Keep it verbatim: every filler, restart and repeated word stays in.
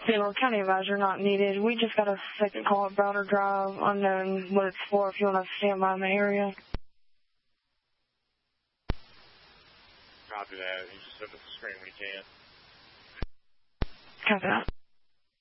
Taylor, County Advisor not needed. We just got a second call at Browder Drive, unknown what it's for, if you want to stand by in the area. Copy that. You just look at the screen when you can. Copy that.